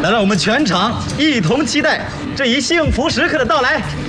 来让我们全场一同期待这一幸福时刻的到来。